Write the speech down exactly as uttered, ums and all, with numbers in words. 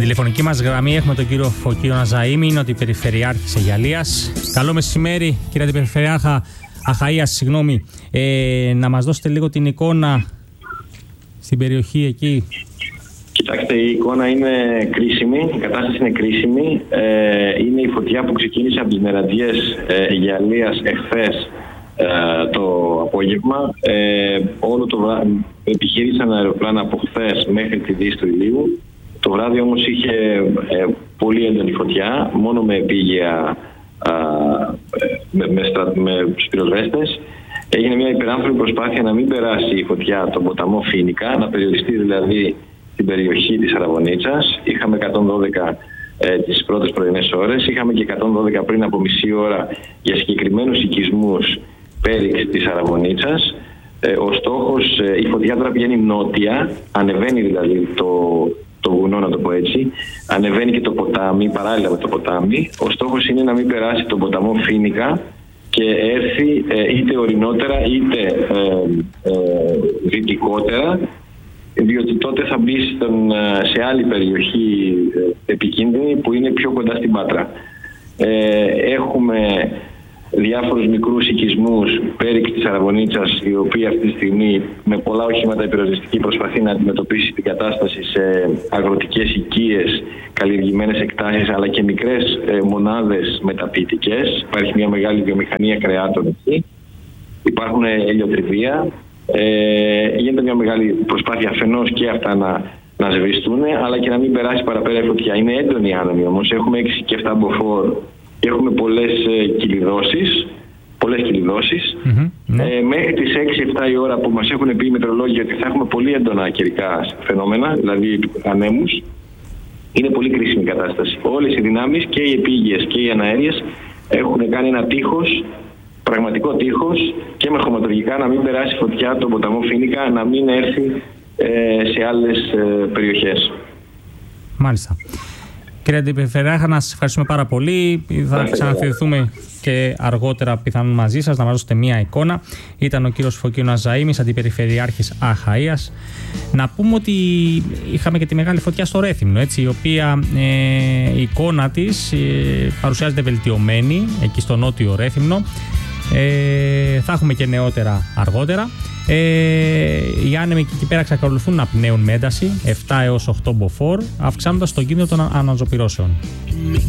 τηλεφωνική μας γραμμή έχουμε τον κύριο Φωκίωνο Ναζαήμι, είναι ο Αντιπεριφερειάρχης Αιγιαλίας. Καλό μεσημέρι, κύριε Αντιπεριφερειάρχα Αχαΐας, συγγνώμη. Ε, να μας δώσετε λίγο την εικόνα στην περιοχή εκεί. Κοιτάξτε, η εικόνα είναι κρίσιμη, η κατάσταση είναι κρίσιμη. Ε, είναι η φωτιά που ξεκίνησε από τις νερατιές ε, Αιγιαλίας εχθές ε, το απόγευμα. Ε, όλο το βράδυ επιχείρησαν αεροπλάνα από χθες μέχρι τη δύση του ηλίου. Το βράδυ όμως είχε ε, πολύ έντονη φωτιά, μόνο με επίγεια, α, με, με, στρα, με πυροσβέστες. Έγινε μια υπεράνθρωπη προσπάθεια να μην περάσει η φωτιά τον ποταμό Φοίνικα, να περιοριστεί δηλαδή στην περιοχή της Αραβωνίτσας. Είχαμε εκατόν δώδεκα ε, τις πρώτες πρωινές ώρες, είχαμε και εκατόν δώδεκα πριν από μισή ώρα για συγκεκριμένους οικισμούς πέριξ της Αραβωνίτσας. Ε, ο στόχος, ε, η φωτιά τώρα πηγαίνει νότια, ανεβαίνει δηλαδή το, το βουνό, να το πω έτσι, ανεβαίνει και το ποτάμι, παράλληλα με το ποτάμι. Ο στόχος είναι να μην περάσει τον ποταμό Φοίνικα και έρθει ε, είτε ορεινότερα είτε ε, ε, δυτικότερα, διότι τότε θα μπει στον, σε άλλη περιοχή ε, επικίνδυνη που είναι πιο κοντά στην Πάτρα. Ε, έχουμε διάφορους μικρούς οικισμούς πέριξ της Αραβωνίτσας, η οποία αυτή τη στιγμή με πολλά οχήματα η πυροσβεστική προσπαθεί να αντιμετωπίσει την κατάσταση σε αγροτικές οικίες, καλλιεργημένες εκτάσεις, αλλά και μικρές ε, μονάδες μεταποιητικές. Υπάρχει μια μεγάλη βιομηχανία κρεάτων εκεί. Υπάρχουν ελιοτριβία. Ε, γίνεται μια μεγάλη προσπάθεια αφενός και αυτά να, να σβηστούν, αλλά και να μην περάσει παραπέρα η φωτιά. Είναι έντονη η άνεμη όμως. Έχουμε έξι και επτά μποφόρ και έχουμε πολλές ε, κυλιδώσεις. Πολλές κυλιδώσεις. Mm-hmm, ναι. ε, μέχρι τις έξι επτά η ώρα που μας έχουν πει οι μετεωρολόγοι ότι θα έχουμε πολύ έντονα καιρικά φαινόμενα, δηλαδή ανέμους, είναι πολύ κρίσιμη η κατάσταση. Όλες οι δυνάμεις, και οι επίγειες και οι αναέριες, έχουν κάνει ένα τείχος, πραγματικό τείχος, και με χωματουργικά να μην περάσει φωτιά τον ποταμό Φοίνικα, να μην έρθει ε, σε άλλες ε, περιοχές. Μάλιστα. Κύριε Αντιπεριφερειάρχα, να σας ευχαριστούμε πάρα πολύ. Θα ξαναφερθούμε και αργότερα πιθανόν μαζί σας, να μας δώσετε μία εικόνα. Ήταν ο κύριος Φωκίωνο Ναζαήμις, Αντιπεριφερειάρχης Αχαΐας. Να πούμε ότι είχαμε και τη μεγάλη φωτιά στο Ρέθυμνο, έτσι, η οποία ε, η εικόνα της ε, παρουσιάζεται βελτιωμένη εκεί στο νότιο Ρέθυμνο. Ε, θα έχουμε και νεότερα αργότερα. Ε, οι άνεμοι και εκεί πέρα εξακολουθούν να πνέουν με ένταση επτά έως οκτώ μποφόρ, αυξάνοντας τον κίνδυνο των αναζωπυρώσεων.